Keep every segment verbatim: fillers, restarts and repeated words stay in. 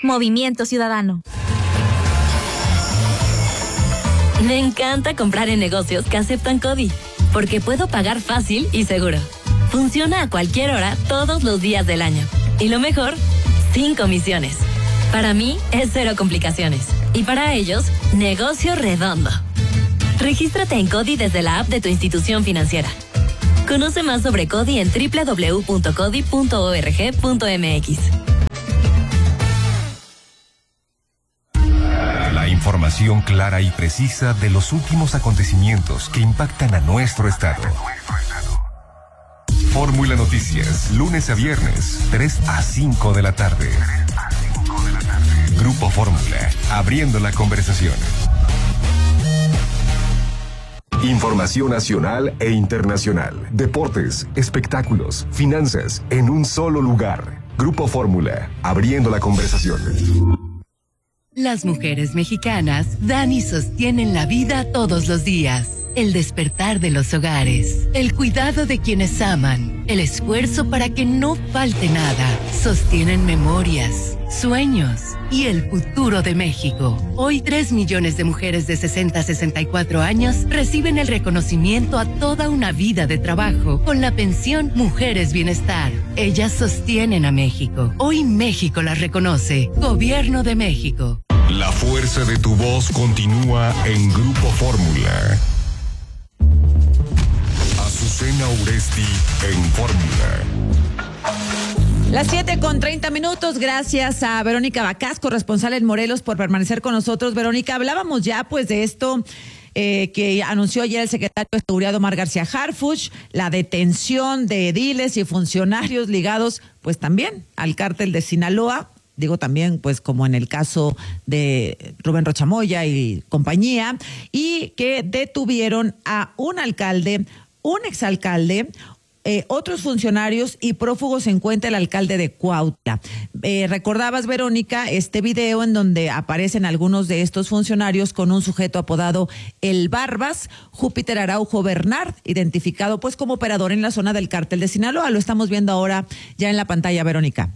Movimiento Ciudadano. Me encanta comprar en negocios que aceptan CODI, porque puedo pagar fácil y seguro. Funciona a cualquier hora, todos los días del año. Y lo mejor, sin comisiones. Para mí, es cero complicaciones. Y para ellos, negocio redondo. Regístrate en CODI desde la app de tu institución financiera. Conoce más sobre CODI en doble u doble u doble u punto codi punto org punto m x. La información clara y precisa de los últimos acontecimientos que impactan a nuestro estado. Fórmula Noticias, lunes a viernes, tres a cinco de la tarde. Grupo Fórmula, abriendo la conversación. Información nacional e internacional, deportes, espectáculos, finanzas, en un solo lugar. Grupo Fórmula, abriendo la conversación. Las mujeres mexicanas dan y sostienen la vida todos los días. El despertar de los hogares, el cuidado de quienes aman, el esfuerzo para que no falte nada, sostienen memorias, sueños y el futuro de México. Hoy tres millones de mujeres de sesenta a sesenta y cuatro años reciben el reconocimiento a toda una vida de trabajo con la pensión Mujeres Bienestar. Ellas sostienen a México. Hoy México las reconoce. Gobierno de México. La fuerza de tu voz continúa en Grupo Fórmula. Azucena Uresti en Fórmula. Las siete con treinta minutos, gracias a Verónica Bacás, corresponsal en Morelos, por permanecer con nosotros. Verónica, hablábamos ya pues de esto eh, que anunció ayer el secretario de Seguridad Omar García Harfuch, la detención de ediles y funcionarios ligados pues también al cártel de Sinaloa. Digo también, pues, como en el caso de Rubén Rocha Moya y compañía, y que detuvieron a un alcalde, un exalcalde, eh, otros funcionarios y prófugos se encuentra el alcalde de Cuautla. Eh, recordabas, Verónica, este video en donde aparecen algunos de estos funcionarios con un sujeto apodado El Barbas, Júpiter Araujo Bernard, identificado pues como operador en la zona del cártel de Sinaloa. Lo estamos viendo ahora ya en la pantalla, Verónica.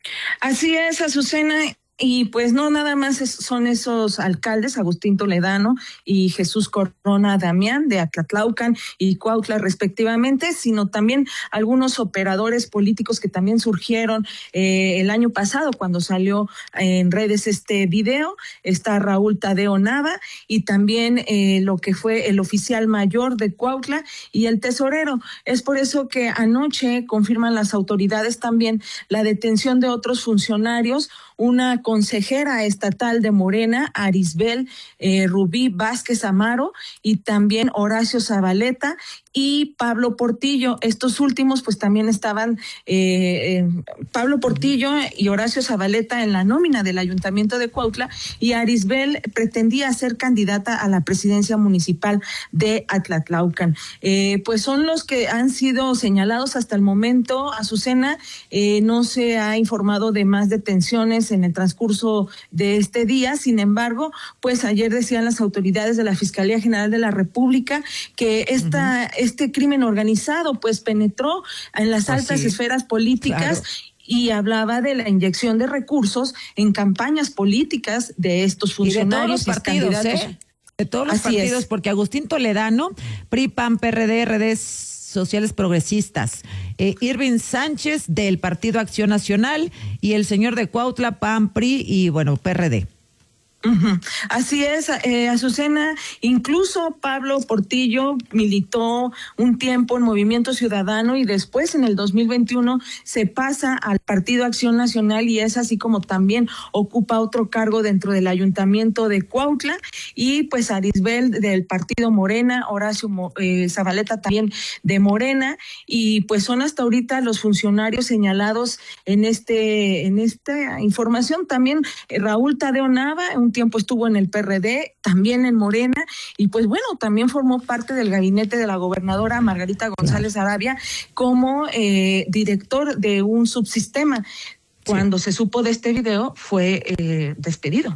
Así es, Azucena. Y pues no nada más es, son esos alcaldes, Agustín Toledano y Jesús Corona Damián de Atlatlaucan y Cuautla respectivamente, sino también algunos operadores políticos que también surgieron eh, el año pasado cuando salió en redes este video. Está Raúl Tadeo Nava y también eh, lo que fue el oficial mayor de Cuautla y el tesorero. Es por eso que anoche confirman las autoridades también la detención de otros funcionarios, una consejera estatal de Morena, Arisbel eh, Rubí Vázquez Amaro, y también Horacio Zabaleta y Pablo Portillo. Estos últimos pues también estaban, eh, eh, Pablo Portillo y Horacio Zabaleta en la nómina del Ayuntamiento de Cuautla, y Arisbel pretendía ser candidata a la presidencia municipal de Atlatlaucan. Eh, pues son los que han sido señalados hasta el momento. Azucena, eh, no se ha informado de más detenciones en el transcurso de este día. Sin embargo, pues ayer decían las autoridades de la Fiscalía General de la República que esta, uh-huh. este crimen organizado pues penetró en las pues altas sí. esferas políticas. Claro. Y hablaba de la inyección de recursos en campañas políticas de estos funcionarios y de todos los partidos, ¿eh? De todos los Así partidos, es. Porque Agustín Toledano, P R I, P A N, P R D, R D Sociales Progresistas, eh, Irving Sánchez del Partido Acción Nacional y el señor de Cuautla, P A N, P R I y bueno, P R D. Uh-huh. Así es, eh, Azucena. Incluso Pablo Portillo militó un tiempo en Movimiento Ciudadano y después en el dos mil veintiuno se pasa al Partido Acción Nacional y es así como también ocupa otro cargo dentro del Ayuntamiento de Cuautla. Y pues Arisbel del Partido Morena, Horacio eh, Zabaleta también de Morena, y pues son hasta ahorita los funcionarios señalados en este en esta información. También eh, Raúl Tadeo Nava, un tiempo estuvo en el P R D, también en Morena, y pues bueno, también formó parte del gabinete de la gobernadora Margarita González Arabia como eh, director de un subsistema. Cuando sí. se supo de este video, fue eh, despedido.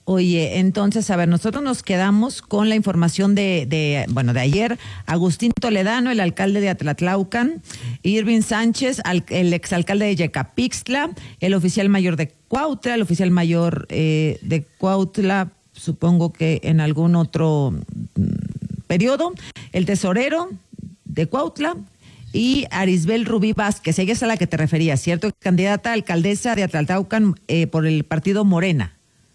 Oye, entonces, a ver, nosotros nos quedamos con la información de, de, bueno, de ayer. Agustín Toledano, el alcalde de Atlatlaucan, Irving Sánchez, al, el exalcalde de Yecapixtla, el oficial mayor de Cuautla, el oficial mayor eh, de Cuautla, supongo que en algún otro mm, periodo, el tesorero de Cuautla y Arisbel Rubí Vázquez. Ella es a la que te referías, ¿cierto? Candidata a alcaldesa de Atlatlaucan eh, por el partido Morena.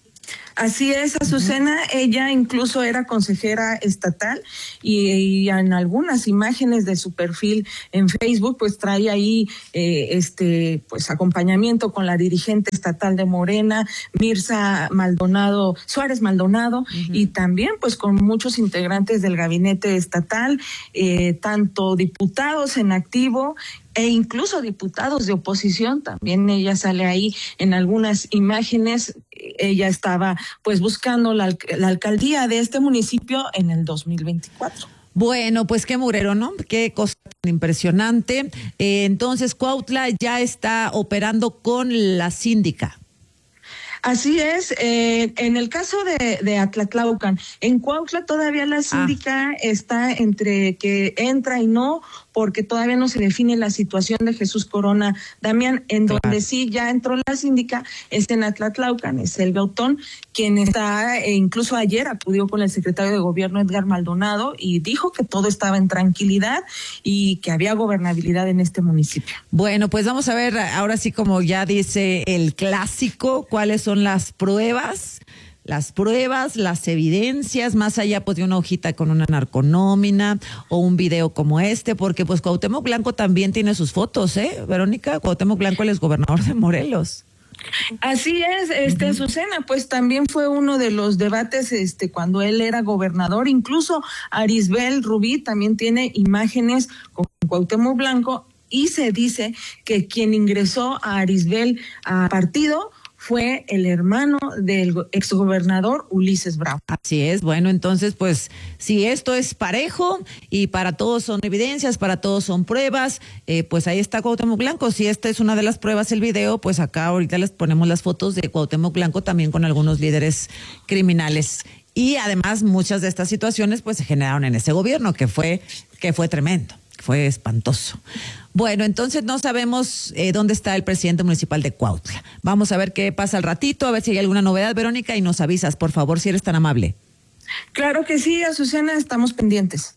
Así es, Azucena, uh-huh. Ella incluso era consejera estatal y, y en algunas imágenes de su perfil en Facebook pues trae ahí eh, este pues acompañamiento con la dirigente estatal de Morena, Mirza Maldonado, Suárez Maldonado, uh-huh. Y también pues con muchos integrantes del gabinete estatal, eh, tanto diputados en activo e incluso diputados de oposición. También ella sale ahí en algunas imágenes. Ella estaba pues buscando la, la alcaldía de este municipio en el dos mil veinticuatro. Bueno, pues qué murero, ¿no? Qué cosa tan impresionante. Eh, entonces, Cuautla ya está operando con la síndica. Así es, eh, en el caso de, de Atlatlaucan, en Cuautla todavía la síndica ah. está entre que entra y no, porque todavía no se define la situación de Jesús Corona Damián. En claro. donde sí ya entró la síndica es en Atlatlaucan, es el Gautón, quien está, e incluso ayer acudió con el secretario de Gobierno Edgar Maldonado y dijo que todo estaba en tranquilidad y que había gobernabilidad en este municipio. Bueno, pues vamos a ver, ahora sí como ya dice el clásico, cuáles son las pruebas. Las pruebas, las evidencias, más allá pues de una hojita con una narconómina o un video como este, porque pues Cuauhtémoc Blanco también tiene sus fotos, ¿eh? Verónica, Cuauhtémoc Blanco, el exgobernador de Morelos. Así es, este, uh-huh. Azucena, pues también fue uno de los debates, este, cuando él era gobernador. Incluso Arisbel Rubí también tiene imágenes con Cuauhtémoc Blanco y se dice que quien ingresó a Arisbel a partido fue el hermano del exgobernador Ulises Bravo. Así es, bueno, entonces pues si esto es parejo y para todos son evidencias, para todos son pruebas, eh, pues ahí está Cuauhtémoc Blanco. Si esta es una de las pruebas, el video, pues acá ahorita les ponemos las fotos de Cuauhtémoc Blanco también con algunos líderes criminales. Y además muchas de estas situaciones pues se generaron en ese gobierno que fue, que fue tremendo. Fue espantoso. Bueno, entonces no sabemos eh, dónde está el presidente municipal de Cuautla. Vamos a ver qué pasa al ratito, a ver si hay alguna novedad, Verónica, y nos avisas, por favor, si eres tan amable. Claro que sí, Azucena, estamos pendientes.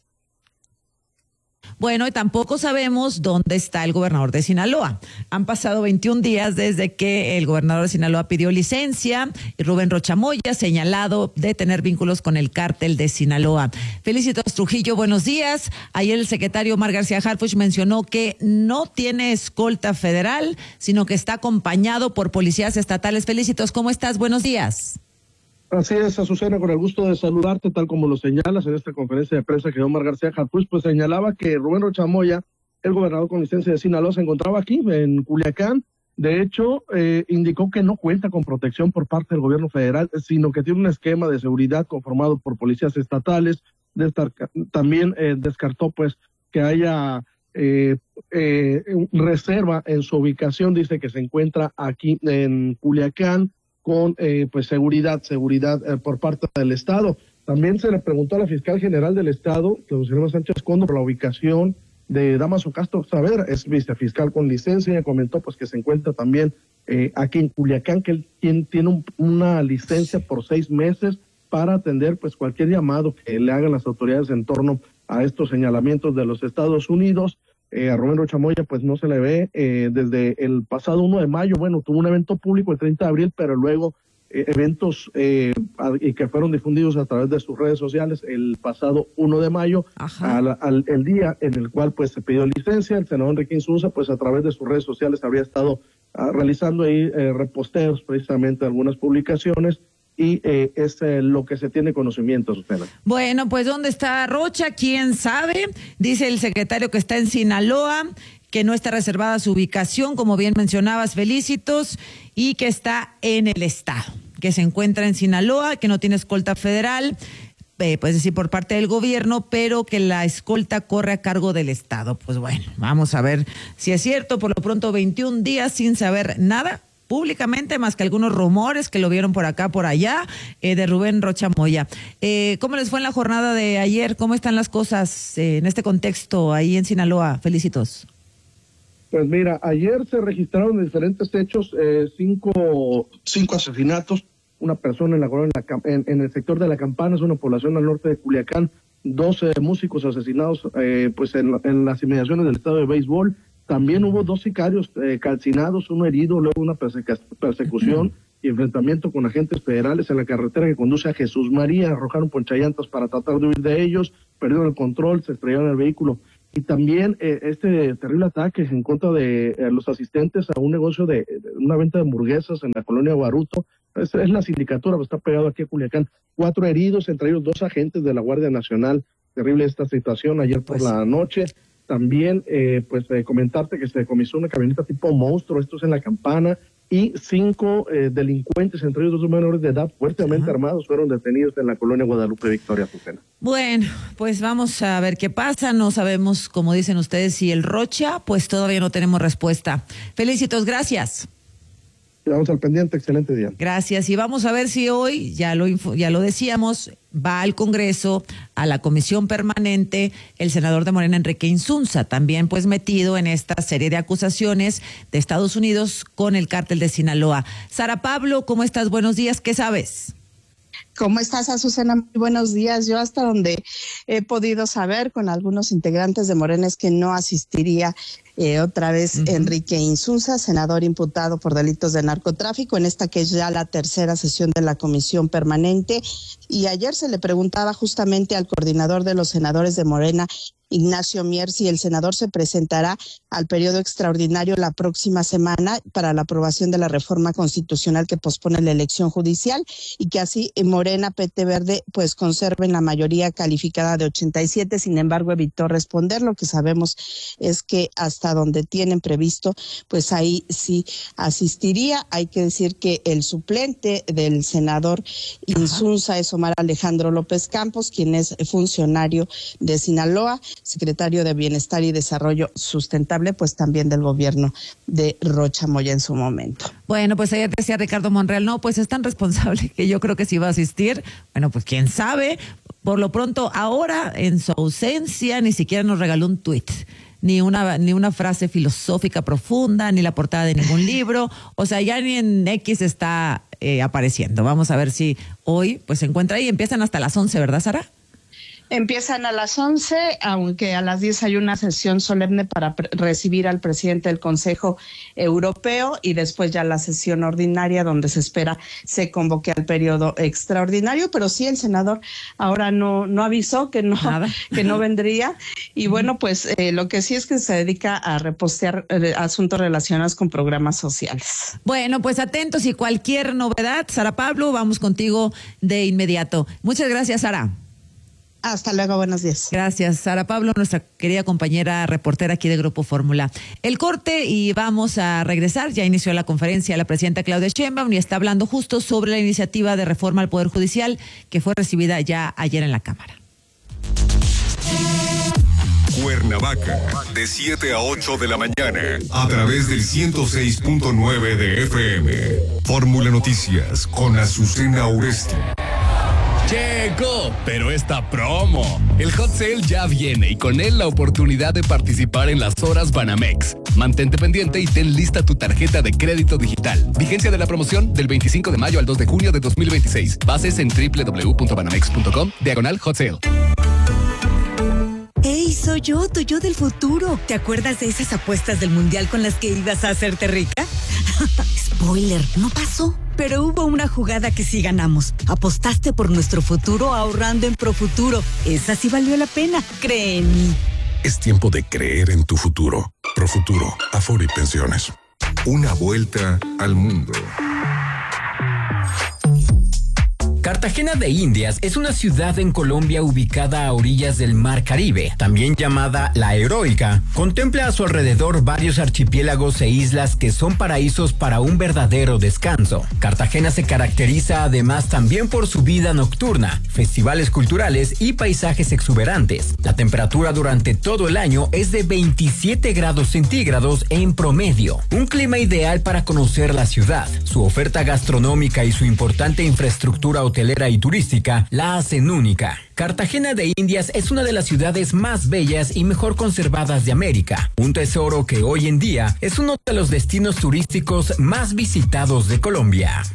Bueno, y tampoco sabemos dónde está el gobernador de Sinaloa. Han pasado veintiún días desde que el gobernador de Sinaloa pidió licencia y Rubén Rocha Moya, señalado de tener vínculos con el cártel de Sinaloa. Felicitos Trujillo, buenos días. Ayer el secretario Omar García Harfuch mencionó que no tiene escolta federal, sino que está acompañado por policías estatales. Felicitos, ¿cómo estás? Buenos días. Así es, Azucena, con el gusto de saludarte, tal como lo señalas en esta conferencia de prensa que Omar García Harfuch, pues señalaba que Rubén Rocha Moya, el gobernador con licencia de Sinaloa, se encontraba aquí, en Culiacán. De hecho, eh, indicó que no cuenta con protección por parte del gobierno federal, sino que tiene un esquema de seguridad conformado por policías estatales. Destar- también eh, descartó, pues, que haya eh, eh, reserva en su ubicación. Dice que se encuentra aquí en Culiacán, con eh, pues seguridad, seguridad eh, por parte del Estado. También se le preguntó a la fiscal general del Estado, Claudia Sánchez Condo, por la ubicación de Damaso Castro Saavedra, es vicefiscal con licencia, y comentó pues que se encuentra también eh, aquí en Culiacán, que él tiene, tiene un, una licencia por seis meses para atender pues cualquier llamado que le hagan las autoridades en torno a estos señalamientos de los Estados Unidos. Eh, a Rubén Rocha Moya pues no se le ve eh, desde el pasado uno de mayo. Bueno, tuvo un evento público el treinta de abril, pero luego eh, eventos eh, y que fueron difundidos a través de sus redes sociales el pasado uno de mayo, al, al el día en el cual pues se pidió licencia. El senador Enrique Insunza pues a través de sus redes sociales habría estado uh, realizando ahí eh, reposteos precisamente de algunas publicaciones. Y eh, es eh, lo que se tiene conocimiento, Susana. Bueno, pues ¿dónde está Rocha? ¿Quién sabe? Dice el secretario que está en Sinaloa, que no está reservada su ubicación, como bien mencionabas, Felicitos, y que está en el estado, que se encuentra en Sinaloa, que no tiene escolta federal, eh, pues decir, por parte del gobierno, pero que la escolta corre a cargo del estado. Pues bueno, vamos a ver si es cierto. Por lo pronto, veintiún días sin saber nada públicamente, más que algunos rumores que lo vieron por acá, por allá, eh, de Rubén Rocha Moya. Eh, ¿Cómo les fue en la jornada de ayer? ¿Cómo están las cosas eh, en este contexto ahí en Sinaloa? Felicitos. Pues mira, ayer se registraron diferentes hechos, eh, cinco, cinco asesinatos, una persona en, la, en, en el sector de La Campana, es una población al norte de Culiacán, doce músicos asesinados eh, pues en, en las inmediaciones del estadio de béisbol. También hubo dos sicarios eh, calcinados, uno herido, luego una persecu persecución y enfrentamiento con agentes federales en la carretera que conduce a Jesús María. Arrojaron ponchallantas para tratar de huir de ellos, perdieron el control, se estrellaron en el vehículo. Y también eh, este terrible ataque en contra de eh, los asistentes a un negocio de, de una venta de hamburguesas en la colonia Guaruto. Es, es la sindicatura, está pegado aquí a Culiacán. Cuatro heridos, entre ellos dos agentes de la Guardia Nacional. Terrible esta situación ayer por pues, la noche. También, eh, pues, eh, comentarte que se decomisó una camioneta tipo monstruo, esto es en La Campana, y cinco eh, delincuentes, entre ellos dos menores de edad, fuertemente Ajá. armados, fueron detenidos en la colonia Guadalupe Victoria, Azucena. Bueno, pues vamos a ver qué pasa. No sabemos, como dicen ustedes, si el Rocha, pues todavía no tenemos respuesta. Felicitos, gracias. Quedamos al pendiente, excelente día. Gracias, y vamos a ver si hoy, ya lo, ya lo decíamos, va al Congreso, a la Comisión Permanente, el senador de Morena, Enrique Insunza, también pues metido en esta serie de acusaciones de Estados Unidos con el cártel de Sinaloa. Sara Pablo, ¿cómo estás? Buenos días, ¿qué sabes? ¿Cómo estás, Azucena? Muy buenos días. Yo hasta donde he podido saber con algunos integrantes de Morena es que no asistiría eh, otra vez uh-huh. Enrique Insunza, senador imputado por delitos de narcotráfico, en esta que es ya la tercera sesión de la Comisión Permanente. Y ayer se le preguntaba justamente al coordinador de los senadores de Morena, Ignacio Mier, si el senador se presentará al periodo extraordinario la próxima semana para la aprobación de la reforma constitucional que pospone la elección judicial y que así Morena, P T Verde, pues conserven la mayoría calificada de ochenta y siete. Sin embargo, evitó responder. Lo que sabemos es que hasta donde tienen previsto, pues ahí sí asistiría. Hay que decir que el suplente del senador Insunza es Omar Alejandro López Campos, quien es funcionario de Sinaloa, secretario de Bienestar y Desarrollo Sustentable, pues también del gobierno de Rocha Moya en su momento. Bueno, pues ayer decía Ricardo Monreal, no, pues es tan responsable que yo creo que sí va a asistir. Bueno, pues quién sabe. Por lo pronto, ahora, en su ausencia, ni siquiera nos regaló un tuit, ni una, ni una frase filosófica profunda, ni la portada de ningún libro. O sea, ya ni en X está eh, apareciendo. Vamos a ver si hoy pues se encuentra ahí. Empiezan hasta las once, ¿verdad, Sara? Empiezan a las once, aunque a las diez hay una sesión solemne para recibir al presidente del Consejo Europeo y después ya la sesión ordinaria donde se espera se convoque al periodo extraordinario, pero sí el senador ahora no no avisó que no Nada. que no vendría y bueno, pues eh, lo que sí es que se dedica a repostear eh, asuntos relacionados con programas sociales. Bueno, pues atentos y cualquier novedad, Sara Pablo, vamos contigo de inmediato. Muchas gracias, Sara. Hasta luego, buenos días. Gracias, Sara Pablo, nuestra querida compañera reportera aquí de Grupo Fórmula. El corte y vamos a regresar. Ya inició la conferencia la presidenta Claudia Sheinbaum y está hablando justo sobre la iniciativa de reforma al Poder Judicial que fue recibida ya ayer en la Cámara. Cuernavaca, de siete a ocho de la mañana, a través del ciento seis punto nueve de F M. Fórmula Noticias con Azucena Oresti. Llegó, pero esta promo. El Hot Sale ya viene y con él la oportunidad de participar en las horas Banamex. Mantente pendiente y ten lista tu tarjeta de crédito digital. Vigencia de la promoción del veinticinco de mayo al dos de junio de dos mil veintiséis. Bases en doble u doble u doble u punto banamex punto com, diagonal Hot Sale. ¡Hey, soy yo, tu yo del futuro! ¿Te acuerdas de esas apuestas del mundial con las que ibas a hacerte rica? Spoiler, no pasó. Pero hubo una jugada que sí ganamos. Apostaste por nuestro futuro ahorrando en Profuturo. Esa sí valió la pena, cree en mí. Es tiempo de creer en tu futuro. Profuturo, Afore y Pensiones. Una vuelta al mundo. Cartagena de Indias es una ciudad en Colombia ubicada a orillas del Mar Caribe, también llamada La Heroica. Contempla a su alrededor varios archipiélagos e islas que son paraísos para un verdadero descanso. Cartagena se caracteriza además también por su vida nocturna, festivales culturales y paisajes exuberantes. La temperatura durante todo el año es de veintisiete grados centígrados en promedio. Un clima ideal para conocer la ciudad. Su oferta gastronómica y su importante infraestructura hotelera y turística la hacen única. Cartagena de Indias es una de las ciudades más bellas y mejor conservadas de América, un tesoro que hoy en día es uno de los destinos turísticos más visitados de Colombia.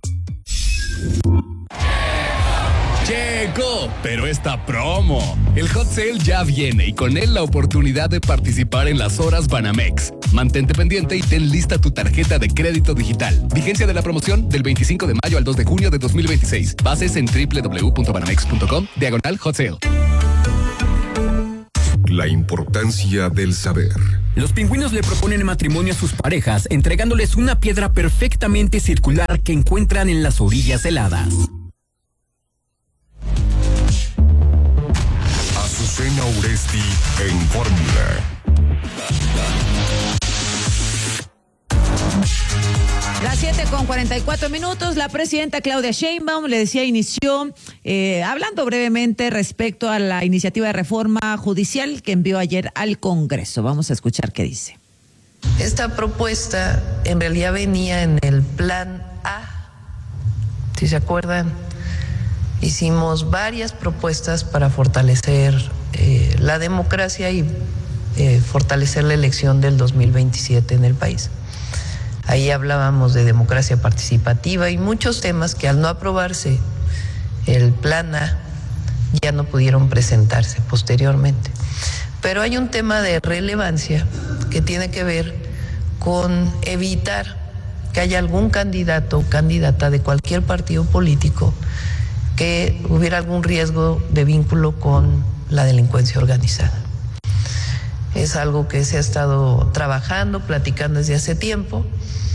Llegó, pero esta promo. El Hot Sale ya viene y con él la oportunidad de participar en las horas Banamex. Mantente pendiente y ten lista tu tarjeta de crédito digital. Vigencia de la promoción del veinticinco de mayo al dos de junio de dos mil veintiséis. Bases en doble u doble u doble u punto banamex punto com, diagonal Hot Sale. La importancia del saber. Los pingüinos le proponen matrimonio a sus parejas, entregándoles una piedra perfectamente circular que encuentran en las orillas heladas. Azucena Uresti en Fórmula. Las siete con cuarenta y cuatro minutos, la presidenta Claudia Sheinbaum, le decía, inició eh, hablando brevemente respecto a la iniciativa de reforma judicial que envió ayer al Congreso. Vamos a escuchar qué dice. Esta propuesta en realidad venía en el plan A, si se acuerdan. Hicimos varias propuestas para fortalecer eh, la democracia y eh, fortalecer la elección del dos mil veintisiete en el país. Ahí hablábamos de democracia participativa y muchos temas que al no aprobarse el plan A ya no pudieron presentarse posteriormente. Pero hay un tema de relevancia que tiene que ver con evitar que haya algún candidato o candidata de cualquier partido político que hubiera algún riesgo de vínculo con la delincuencia organizada. Es algo que se ha estado trabajando, platicando desde hace tiempo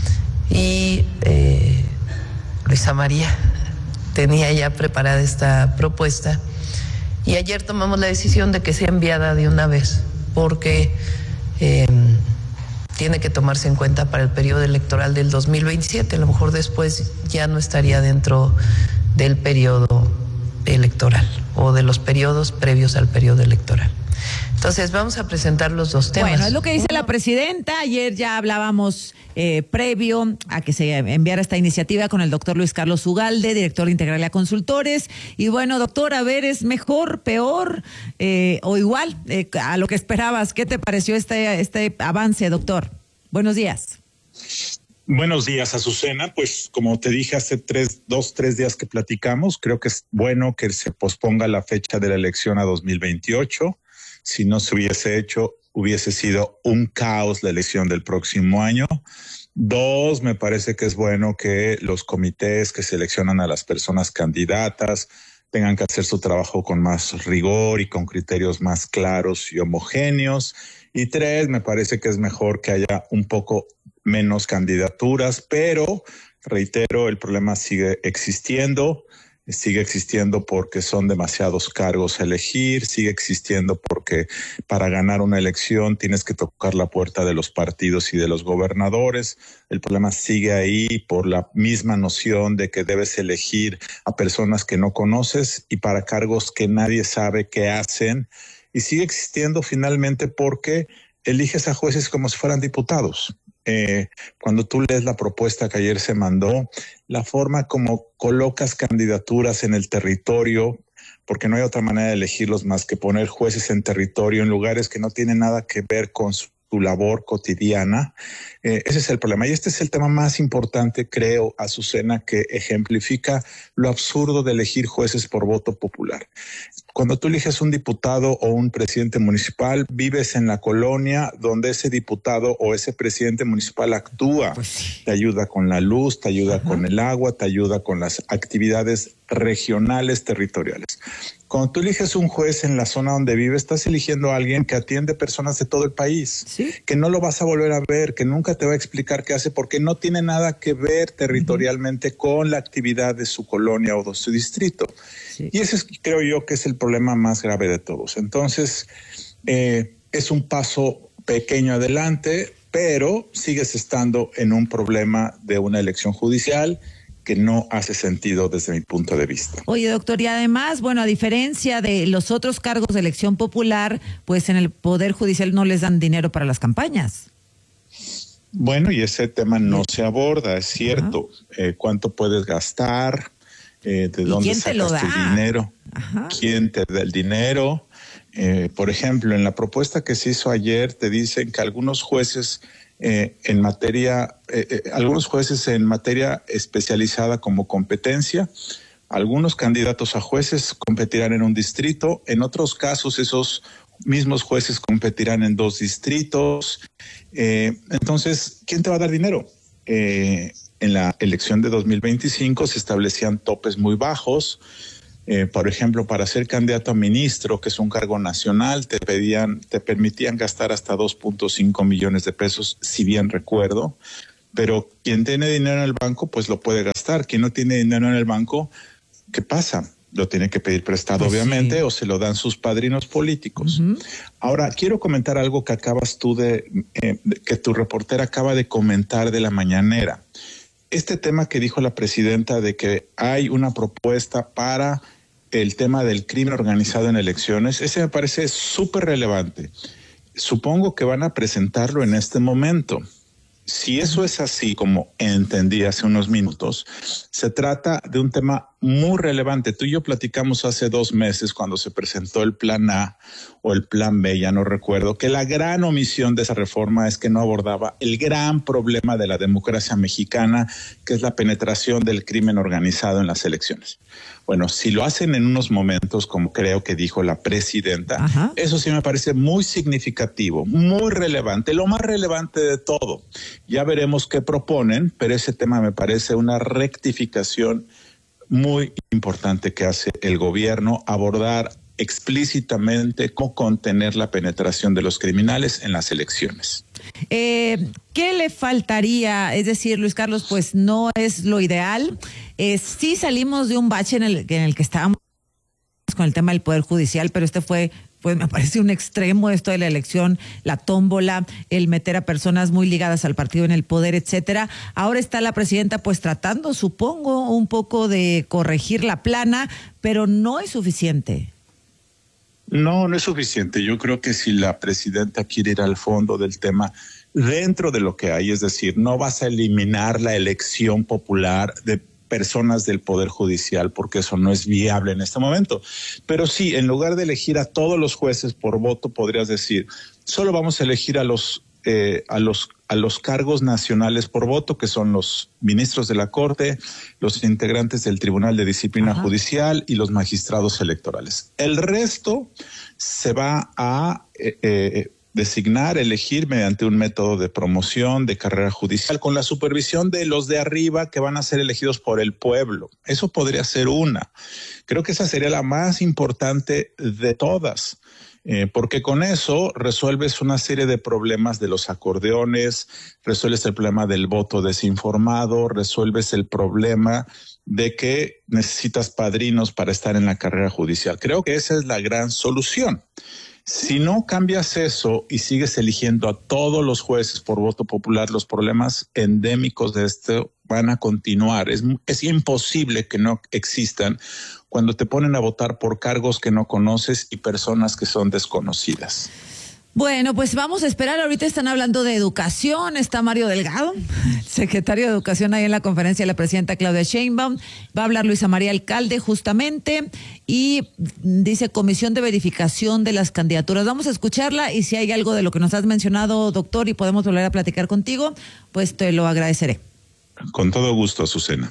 y eh, Luisa María tenía ya preparada esta propuesta y ayer tomamos la decisión de que sea enviada de una vez porque eh, tiene que tomarse en cuenta para el periodo electoral del dos mil veintisiete, a lo mejor después ya no estaría dentro del periodo electoral o de los periodos previos al periodo electoral. Entonces vamos a presentar los dos temas. Bueno, es lo que dice la presidenta. Ayer ya hablábamos eh, previo a que se enviara esta iniciativa con el doctor Luis Carlos Ugalde, director de Integralia Consultores. Y bueno, doctor, a ver, ¿es mejor, peor eh, o igual eh, a lo que esperabas? ¿Qué te pareció este, este avance, doctor? Buenos días. Buenos días, Azucena. Pues como te dije hace tres, dos, tres días que platicamos, creo que es bueno que se posponga la fecha de la elección a dos mil veintiocho. Si no se hubiese hecho, hubiese sido un caos la elección del próximo año. Dos, me parece que es bueno que los comités que seleccionan a las personas candidatas tengan que hacer su trabajo con más rigor y con criterios más claros y homogéneos. Y tres, me parece que es mejor que haya un poco menos candidaturas, pero reitero, el problema sigue existiendo. Sigue existiendo porque son demasiados cargos a elegir, sigue existiendo porque para ganar una elección tienes que tocar la puerta de los partidos y de los gobernadores. El problema sigue ahí por la misma noción de que debes elegir a personas que no conoces y para cargos que nadie sabe qué hacen. Y sigue existiendo finalmente porque eliges a jueces como si fueran diputados. Eh, cuando tú lees la propuesta que ayer se mandó, la forma como colocas candidaturas en el territorio, porque no hay otra manera de elegirlos más que poner jueces en territorio en lugares que no tienen nada que ver con su, su labor cotidiana, eh, ese es el problema. Y este es el tema más importante, creo, Azucena, que ejemplifica lo absurdo de elegir jueces por voto popular. Cuando tú eliges un diputado o un presidente municipal, vives en la colonia donde ese diputado o ese presidente municipal actúa. Pues sí. Te ayuda con la luz, te ayuda Ajá. con el agua, te ayuda con las actividades regionales, territoriales. Cuando tú eliges un juez en la zona donde vive, estás eligiendo a alguien que atiende personas de todo el país, ¿sí? Que no lo vas a volver a ver, que nunca te va a explicar qué hace, porque no tiene nada que ver territorialmente uh-huh. con la actividad de su colonia o de su distrito. Sí. Y ese es, creo yo, que es el problema más grave de todos. Entonces, eh, es un paso pequeño adelante, pero sigues estando en un problema de una elección judicial que no hace sentido desde mi punto de vista. Oye, doctor, y además, bueno, a diferencia de los otros cargos de elección popular, pues en el Poder Judicial no les dan dinero para las campañas. Bueno, y ese tema no se aborda, es cierto. Eh, ¿Cuánto puedes gastar? Eh, ¿De dónde sacas tu dinero? Ajá. ¿Quién te da el dinero? Eh, por ejemplo, en la propuesta que se hizo ayer te dicen que algunos jueces Eh, en materia, eh, eh, algunos jueces en materia especializada como competencia, algunos candidatos a jueces competirán en un distrito, en otros casos esos mismos jueces competirán en dos distritos. Eh, entonces, ¿quién te va a dar dinero? Eh, en la elección de dos mil veinticinco se establecían topes muy bajos. Eh, por ejemplo, para ser candidato a ministro, que es un cargo nacional, te pedían, te permitían gastar hasta dos punto cinco millones de pesos, si bien recuerdo. Pero quien tiene dinero en el banco, pues lo puede gastar. Quien no tiene dinero en el banco, ¿qué pasa? Lo tiene que pedir prestado, pues obviamente, sí. O se lo dan sus padrinos políticos. Uh-huh. Ahora, quiero comentar algo que acabas tú de, eh, de, que tu reportera acaba de comentar de la mañanera. Este tema que dijo la presidenta de que hay una propuesta para el tema del crimen organizado en elecciones, ese me parece súper relevante. Supongo que van a presentarlo en este momento. Si eso es así, como entendí hace unos minutos, se trata de un tema muy relevante. Tú y yo platicamos hace dos meses cuando se presentó el plan A o el plan B, ya no recuerdo, que la gran omisión de esa reforma es que no abordaba el gran problema de la democracia mexicana, que es la penetración del crimen organizado en las elecciones. Bueno, si lo hacen en unos momentos, como creo que dijo la presidenta, ajá, eso sí me parece muy significativo, muy relevante, lo más relevante de todo. Ya veremos qué proponen, pero ese tema me parece una rectificación muy importante que hace el gobierno, abordar explícitamente cómo contener la penetración de los criminales en las elecciones. Eh, ¿Qué le faltaría? Es decir, Luis Carlos, pues no es lo ideal. Eh, sí salimos de un bache en el, en el que estábamos con el tema del Poder Judicial, pero este fue, pues me parece un extremo esto de la elección, la tómbola, el meter a personas muy ligadas al partido en el poder, etcétera. Ahora está la presidenta pues tratando, supongo, un poco de corregir la plana, pero no es suficiente. No, no es suficiente. Yo creo que si la presidenta quiere ir al fondo del tema, dentro de lo que hay, es decir, no vas a eliminar la elección popular de personas del Poder Judicial, porque eso no es viable en este momento. Pero sí, en lugar de elegir a todos los jueces por voto, podrías decir, solo vamos a elegir a los eh, a los a los cargos nacionales por voto, que son los ministros de la Corte, los integrantes del Tribunal de Disciplina Ajá. Judicial y los magistrados electorales. El resto se va a eh, eh, designar, elegir mediante un método de promoción de carrera judicial con la supervisión de los de arriba que van a ser elegidos por el pueblo. Eso podría ser una. Creo que esa sería la más importante de todas. Eh, porque con eso resuelves una serie de problemas de los acordeones, resuelves el problema del voto desinformado, resuelves el problema de que necesitas padrinos para estar en la carrera judicial. Creo que esa es la gran solución. Si no cambias eso y sigues eligiendo a todos los jueces por voto popular, los problemas endémicos de esto van a continuar. Es, es imposible que no existan cuando te ponen a votar por cargos que no conoces y personas que son desconocidas. Bueno, pues vamos a esperar. Ahorita están hablando de educación. Está Mario Delgado, secretario de Educación, ahí en la conferencia de la presidenta Claudia Sheinbaum. Va a hablar Luisa María Alcalde justamente y dice Comisión de Verificación de las Candidaturas. Vamos a escucharla y si hay algo de lo que nos has mencionado, doctor, y podemos volver a platicar contigo, pues te lo agradeceré. Con todo gusto, Azucena.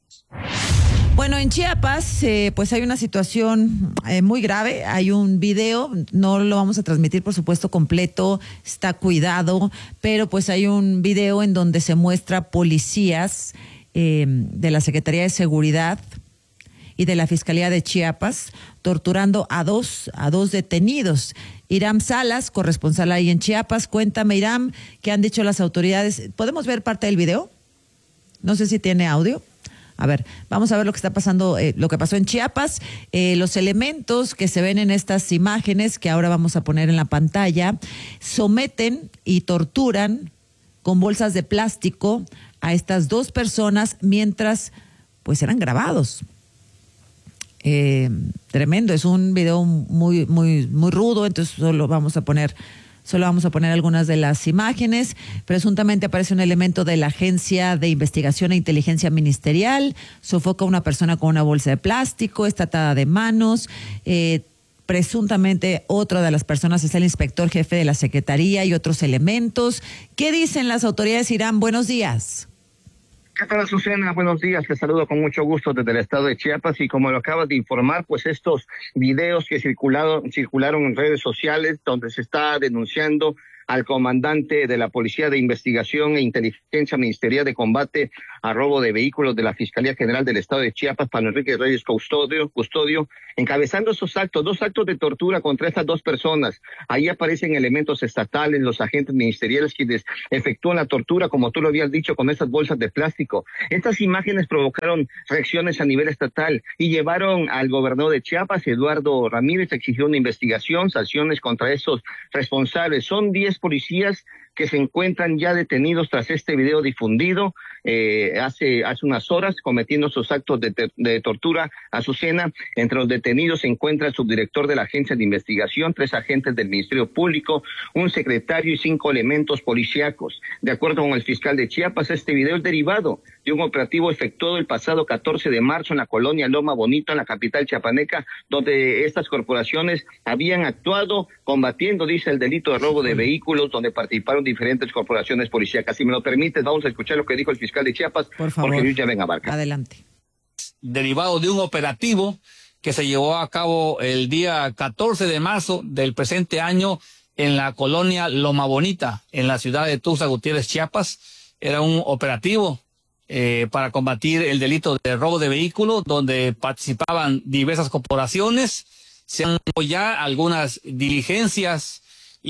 Bueno, en Chiapas, eh, pues hay una situación eh, muy grave. Hay un video, no lo vamos a transmitir, por supuesto, completo, está cuidado, pero pues hay un video en donde se muestra policías eh, de la Secretaría de Seguridad y de la Fiscalía de Chiapas, torturando a dos, a dos detenidos. Iram Salas, corresponsal ahí en Chiapas. Cuéntame, Iram, ¿qué han dicho las autoridades? ¿Podemos ver parte del video? No sé si tiene audio. A ver, vamos a ver lo que está pasando, eh, lo que pasó en Chiapas. Eh, los elementos que se ven en estas imágenes, que ahora vamos a poner en la pantalla, someten y torturan con bolsas de plástico a estas dos personas mientras pues eran grabados. Eh, tremendo, es un video muy, muy, muy rudo, entonces solo vamos a poner... Solo vamos a poner algunas de las imágenes. Presuntamente aparece un elemento de la Agencia de Investigación e Inteligencia Ministerial. Sofoca a una persona con una bolsa de plástico, está atada de manos. Eh, presuntamente otra de las personas es el inspector jefe de la Secretaría y otros elementos. ¿Qué dicen las autoridades, Iram? Buenos días. ¿Qué tal, Azucena? Buenos días, te saludo con mucho gusto desde el estado de Chiapas y como lo acabas de informar, pues estos videos que circularon, circularon en redes sociales donde se está denunciando al comandante de la Policía de Investigación e Inteligencia Ministerial de Combate a Robo de Vehículos de la Fiscalía General del Estado de Chiapas, Pablo Enrique Reyes Custodio, Custodio, encabezando esos actos, dos actos de tortura contra estas dos personas. Ahí aparecen elementos estatales, los agentes ministeriales quienes efectúan la tortura, como tú lo habías dicho, con esas bolsas de plástico. Estas imágenes provocaron reacciones a nivel estatal y llevaron al gobernador de Chiapas, Eduardo Ramírez, a exigir una investigación, sanciones contra esos responsables. Son diez policías que se encuentran ya detenidos tras este video difundido eh, hace hace unas horas, cometiendo esos actos de, de tortura. Azucena, entre los detenidos se encuentra el subdirector de la Agencia de Investigación, tres agentes del Ministerio Público, un secretario y cinco elementos policíacos. De acuerdo con el fiscal de Chiapas, este video es derivado de un operativo efectuado el pasado catorce de marzo en la colonia Loma Bonita, en la capital chiapaneca, donde estas corporaciones habían actuado combatiendo, dice, el delito de robo de vehículos, donde participaron diferentes corporaciones policíacas. Si me lo permites, vamos a escuchar lo que dijo el fiscal de Chiapas, por favor. Jorge Luis Llaven Abarca. Adelante. Derivado de un operativo que se llevó a cabo el día catorce de marzo del presente año en la colonia Loma Bonita, en la ciudad de Tuxtla Gutiérrez, Chiapas. Era un operativo eh, para combatir el delito de robo de vehículos, donde participaban diversas corporaciones. Se han hecho ya algunas diligencias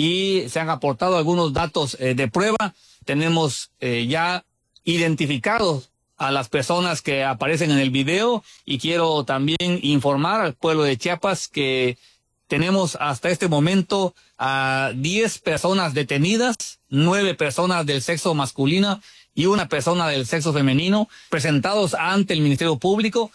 y se han aportado algunos datos eh, de prueba. Tenemos eh, ya identificados a las personas que aparecen en el video y quiero también informar al pueblo de Chiapas que tenemos hasta este momento a diez personas detenidas, nueve personas del sexo masculino y una persona del sexo femenino presentados ante el Ministerio Público.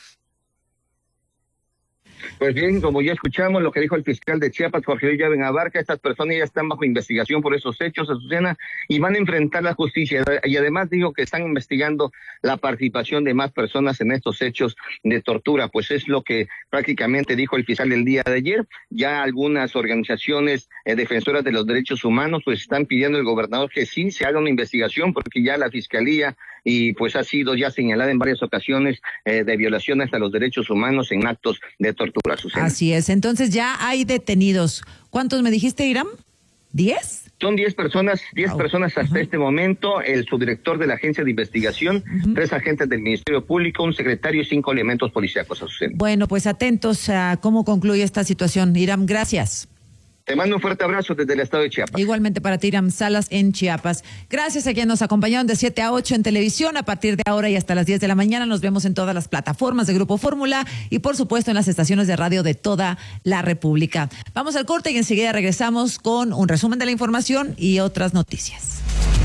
Pues bien, como ya escuchamos lo que dijo el fiscal de Chiapas, Jorge Luis Llaven Abarca, estas personas ya están bajo investigación por esos hechos, Azucena, y van a enfrentar la justicia. Y además dijo que están investigando la participación de más personas en estos hechos de tortura, pues es lo que prácticamente dijo el fiscal el día de ayer. Ya algunas organizaciones eh, defensoras de los derechos humanos pues están pidiendo al gobernador que sí se haga una investigación, porque ya la fiscalía y pues ha sido ya señalada en varias ocasiones eh, de violaciones a los derechos humanos en actos de tortura. Susana. Así es, entonces ya hay detenidos. ¿Cuántos me dijiste, Iram? ¿Diez? Son diez personas, diez oh. personas hasta uh-huh. este momento, el subdirector de la Agencia de Investigación, uh-huh. tres agentes del Ministerio Público, un secretario y cinco elementos policíacos. Susana. Bueno, pues atentos a cómo concluye esta situación. Iram, gracias. Te mando un fuerte abrazo desde el estado de Chiapas. Igualmente para ti, Iram Salas, en Chiapas. Gracias a quienes nos acompañaron de siete a ocho en televisión. A partir de ahora y hasta las diez de la mañana nos vemos en todas las plataformas de Grupo Fórmula y, por supuesto, en las estaciones de radio de toda la República. Vamos al corte y enseguida regresamos con un resumen de la información y otras noticias.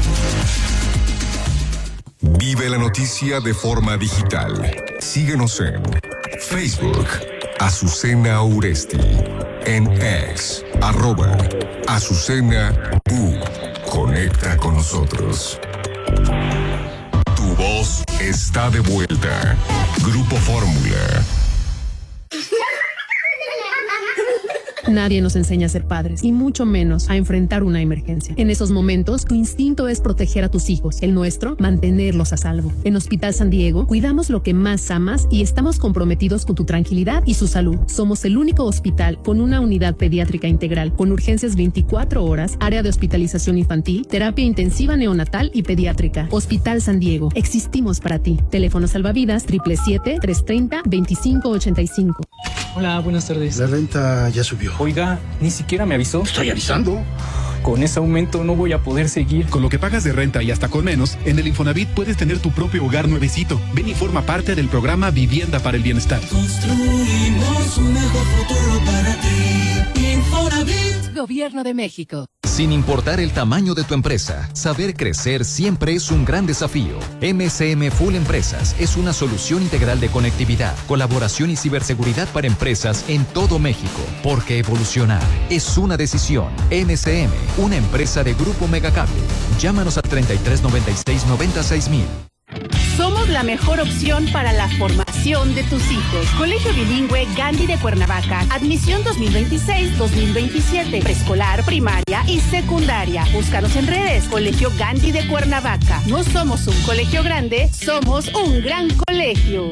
Vive la noticia de forma digital. Síguenos en Facebook, Azucena Uresti. En X, arroba, Azucena U. Conecta con nosotros. Tu voz está de vuelta. Grupo Fórmula. Nadie nos enseña a ser padres, y mucho menos a enfrentar una emergencia. En esos momentos, tu instinto es proteger a tus hijos, el nuestro, mantenerlos a salvo. En Hospital San Diego, cuidamos lo que más amas y estamos comprometidos con tu tranquilidad y su salud. Somos el único hospital con una unidad pediátrica integral, con urgencias veinticuatro horas, área de hospitalización infantil, terapia intensiva neonatal y pediátrica. Hospital San Diego, existimos para ti. Teléfono salvavidas siete siete siete, tres tres cero, dos cinco ocho cinco. Hola, buenas tardes. La renta ya subió. Oiga, ni siquiera me avisó. Estoy avisando. Con ese aumento no voy a poder seguir. Con lo que pagas de renta y hasta con menos, en el Infonavit puedes tener tu propio hogar nuevecito. Ven y forma parte del programa Vivienda para el Bienestar. Construimos un mejor futuro para ti. Infonavit. Gobierno de México. Sin importar el tamaño de tu empresa, saber crecer siempre es un gran desafío. M S M Full Empresas es una solución integral de conectividad, colaboración y ciberseguridad para empresas en todo México. Porque evolucionar es una decisión. M S M, una empresa de Grupo Megacable. Llámanos al treinta y tres noventa y seis noventa y seis mil. Somos la mejor opción para la formación de tus hijos. Colegio Bilingüe Gandhi de Cuernavaca. Admisión dos mil veintiséis dos mil veintisiete. Preescolar, primaria y secundaria. Búscanos en redes. Colegio Gandhi de Cuernavaca. No somos un colegio grande, somos un gran colegio.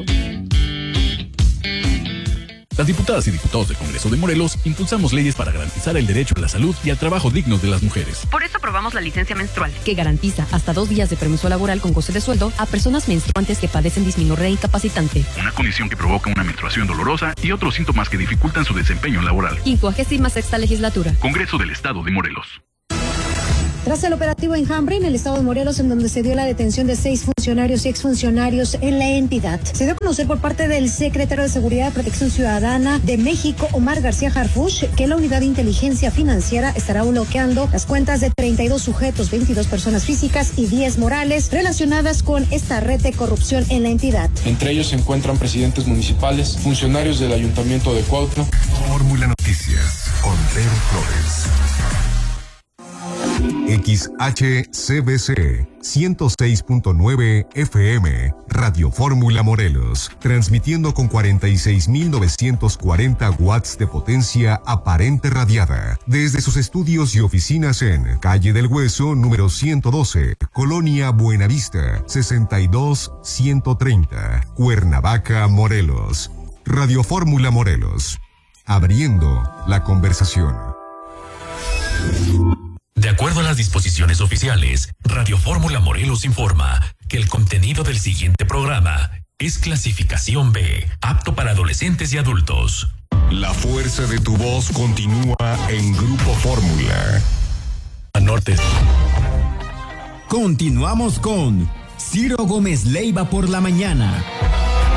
Las diputadas y diputados del Congreso de Morelos impulsamos leyes para garantizar el derecho a la salud y al trabajo digno de las mujeres. Por eso aprobamos la licencia menstrual, que garantiza hasta dos días de permiso laboral con goce de sueldo a personas menstruantes que padecen dismenorrea incapacitante. Una condición que provoca una menstruación dolorosa y otros síntomas que dificultan su desempeño laboral. quincuagésima sexta legislatura. Congreso del Estado de Morelos. Tras el operativo Enjambre en el estado de Morelos, en donde se dio la detención de seis funcionarios y exfuncionarios en la entidad, se dio a conocer por parte del secretario de Seguridad y Protección Ciudadana de México, Omar García Harfuch, que la unidad de inteligencia financiera estará bloqueando las cuentas de treinta y dos sujetos, veintidós personas físicas y diez morales relacionadas con esta red de corrupción en la entidad. Entre ellos se encuentran presidentes municipales, funcionarios del Ayuntamiento de Cuautla. Fórmula Noticias con Pedro Flores. X H C B C ciento seis punto nueve F M, Radio Fórmula Morelos, transmitiendo con cuarenta y seis mil novecientos cuarenta watts de potencia aparente radiada, desde sus estudios y oficinas en Calle del Hueso, número ciento doce, Colonia Buenavista, sesenta y dos ciento treinta, Cuernavaca, Morelos. Radio Fórmula Morelos, abriendo la conversación. De acuerdo a las disposiciones oficiales, Radio Fórmula Morelos informa que el contenido del siguiente programa es clasificación B, apto para adolescentes y adultos. La fuerza de tu voz continúa en Grupo Fórmula. Norte. Continuamos con Ciro Gómez Leiva por la mañana.